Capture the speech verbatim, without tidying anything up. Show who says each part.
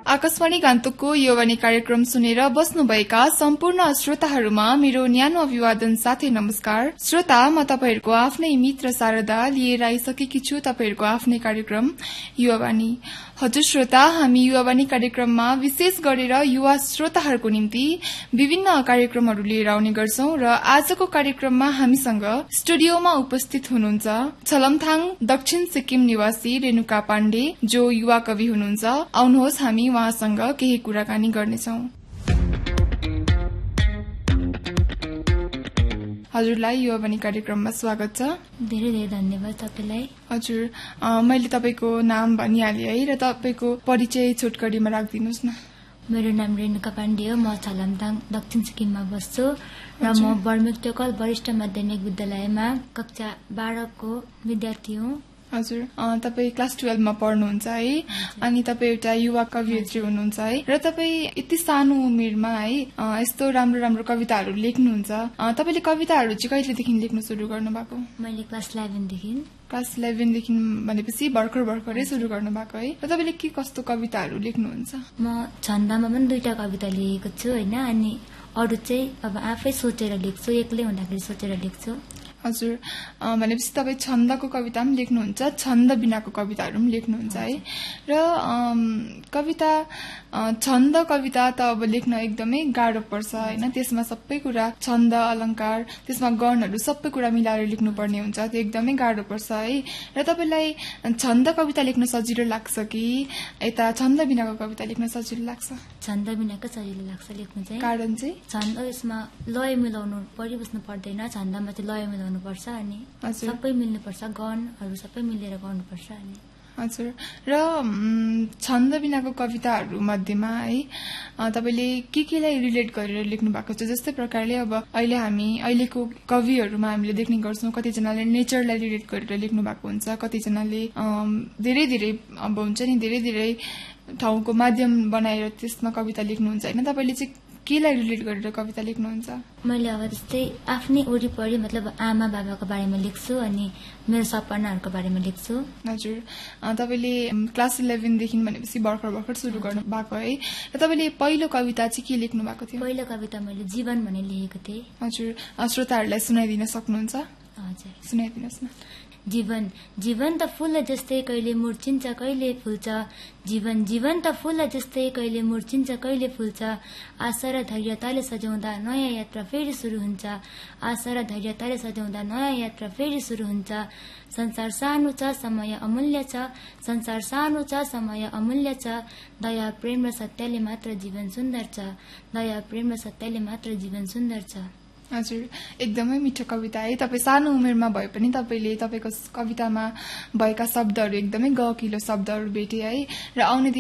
Speaker 1: आकाशवाणी गान्तोकको युवानी कार्यक्रम सुनेर बस्नुभएका सम्पूर्ण श्रोताहरूमा मेरो न्यानो अभिवादन साथै नमस्कार। श्रोता, म तपाईहरूको आफ्नै मित्र शारदा लिएर आइसकेकी छु तपाईहरूको आफ्नै कार्यक्रम युवानी। हजुर श्रोता, हामी युवानी कार्यक्रममा विशेष गरेर युवा श्रोताहरूको निम्ति विभिन्न कार्यक्रमहरू लिएर आउने गर्छौं र आजको कार्यक्रममा हामीसँग स्टुडियोमा उपस्थित हुनुहुन्छ छलमथाङ दक्षिण सिक्किम निवासी रेणुका पाण्डे, जो युवा कवि हुनुहुन्छ। आउनुहोस् हामी उहाँसँग केही कुराकानी गर्नेछौं। हजुरलाई युवानी कार्यक्रममा स्वागत छ।
Speaker 2: धेरै धेरै धन्यवाद तपाईलाई।
Speaker 1: हजुर, मैले तपाईको नाम भनिहालेँ है, र तपाईको परिचय छोटकरीमा राखिदिनुस् न।
Speaker 2: मेरो नाम रेणुका पाण्डे हो। म छलमथाङ दक्षिण सिक्किममा बस्छु र म बर्मेकटोकल वरिष्ठ माध्यमिक विद्यालयमा कक्षा बाह्रको विद्यार्थी हुँ।
Speaker 1: हजुर, तपाई क्लास ट्वेल्भमा पढ्नुहुन्छ है, अनि तपाई एउटा युवा कवियत्री हुनुहुन्छ है, र तपाई यति सानो उमेरमा है यस्तो राम्रो राम्रो कविताहरू लेख्नुहुन्छ। तपाईले कविताहरू चाहिँ कहिलेदेखि लेख्न सुरु गर्नु भएको?
Speaker 2: मैले क्लास इलेभेनदेखि।
Speaker 1: क्लास इलेभेनदेखि भनेपछि भर्खर भर्खरै सुरु गर्नु भएको है। र तपाईले के कस्तो कविताहरू लेख्नुहुन्छ?
Speaker 2: म छन्दमा पनि दुईटा कविता लेखेको छु होइन, अनि अरू चाहिँ अब आफै सोचेर लेख्छु, एक्लै हुँदाखेरि सोचेर लेख्छु।
Speaker 1: हजुर, भनेपछि तपाईँ छन्दको कविता पनि लेख्नुहुन्छ, छन्द बिनाको कविताहरू पनि लेख्नुहुन्छ है। र कविता छन्द कविता त अब लेख्न एकदमै गाह्रो पर्छ होइन, त्यसमा सबै कुरा छन्द अलङ्कार त्यसमा गणहरू सबै कुरा मिलाएर लेख्नुपर्ने हुन्छ, त्यो एकदमै गाह्रो पर्छ है। र तपाईँलाई छन्द कविता लेख्न सजिलो लाग्छ कि यता छन्द बिनाको कविता लेख्न सजिलो लाग्छ?
Speaker 2: छन्द बिनाको सजिलो लाग्छ लेख्नु चाहिँ।
Speaker 1: कारण चाहिँ?
Speaker 2: छन्द यसमा लय मिलाउनु परिबस्नु पर्दैन, छन्दमा चाहिँ लय मिलाउनु पर्छ अनि सबै मिल्नुपर्छ, गणहरू सबै मिलेर गर्नुपर्छ अनि।
Speaker 1: हजुर, र छन्द बिनाको कविताहरू मध्येमा है तपाईले के केलाई रिलेट गरेर लेख्नु भएको छ? जस्तै प्रकारले अब अहिले हामी अहिलेको कविहरूमा हामीले देख्ने गर्छौं, कतिजनाले नेचरलाई रिलेट गरेर लेख्नु भएको हुन्छ, कतिजनाले धेरै धेरै अब हुन्छ नि धेरै धेरै ठाउँको माध्यम बनाएर त्यसमा कविता लेख्नुहुन्छ होइन। तपाईले चाहिँ केलाई रिलेट गरेर कविता लेख्नुहुन्छ?
Speaker 2: मैले अब जस्तै आफ्नै वरिपरि मतलब आमा बाबाको बारेमा लेख्छु अनि मेरो सपनाहरूको बारेमा लेख्छु।
Speaker 1: हजुर, तपाईले क्लास इलेभेनदेखि भनेपछि भर्खर भर्खर सुरु गर्नु भएको है, र तपाईँले पहिलो कविता चाहिँ के लेख्नु भएको थियो?
Speaker 2: पहिलो कविता मैले जीवन भन्ने लेखेको थिएँ।
Speaker 1: हजुर, श्रोताहरूलाई सुनाइदिन सक्नुहुन्छ?
Speaker 2: हजुर,
Speaker 1: सुनाइदिनुहोस् न।
Speaker 2: जीवन जीवन त फूल जस्तै कहिले मुर्छिन्छ कहिले फुल्छ, जीवन जीवन त फूल जस्तै कहिले मुर्छिन्छ कहिले फुल्छ, आशा र धैर्यताले सजाउँदा नयाँ यात्रा फेरि सुरु हुन्छ, आशा र धैर्यताले सजाउँदा नयाँ यात्रा फेरि सुरु हुन्छ, संसार सानो छ समय अमूल्य छ, संसार सानो छ समय अमूल्य छ, दया प्रेम र सत्यले मात्र जीवन सुन्दर छ, दया प्रेम र सत्यले मात्र जीवन सुन्दर छ।
Speaker 1: हजुर, एकदमै मिठो कविता है। तपाईँ सानो उमेरमा भए पनि तपाईँले तपाईँको कवितामा भएका शब्दहरू एकदमै गहकिलो शब्दहरू भेटे है, र आउने